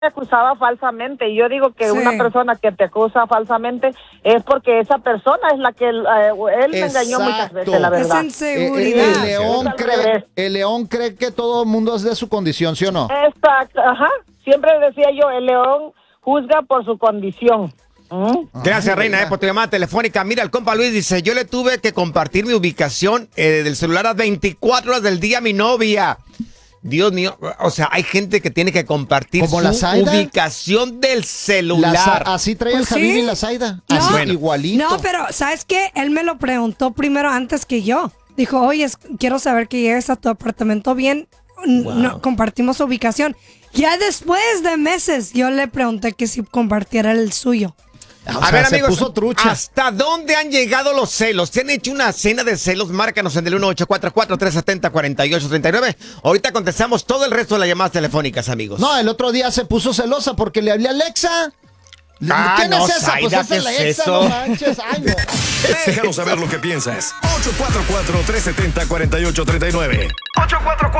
acusaba falsamente, y yo digo que Sí. una persona que te acusa falsamente es porque esa persona es la que él me engañó muchas veces, la Es verdad. inseguridad. El león cree que todo el mundo es de su condición, ¿sí o no? Exacto, ajá. Siempre decía yo, el león juzga por su condición. Gracias, Reina, por tu llamada telefónica. Mira, el compa Luis dice, yo le tuve que compartir mi ubicación del celular a 24 horas del día a mi novia. Dios mío, o sea, hay gente que tiene que compartir ¿Como su la Zaida? ubicación del celular. Así trae el Pues Javier sí. y la Zaida. No. Así, Bueno. igualito. No, pero ¿sabes qué? Él me lo preguntó primero antes que yo. Dijo, oye, quiero saber que llegues a tu apartamento bien. No, compartimos su ubicación. Ya después de meses yo le pregunté que si compartiera el suyo. O A sea, ver, se amigos, puso trucha. ¿hasta dónde han llegado los celos? ¿Te han hecho una cena de celos? Márcanos en el 1844-370-4839. Ahorita contestamos todo el resto de las llamadas telefónicas, amigos. No, el otro día se puso celosa porque le hablé a Alexa. ¿Quién no, es esa? Zaida, Pues ¿qué es es Alexa, eso? no manches. Ay, no. Déjanos saber lo que piensas. 844-370-4839. 844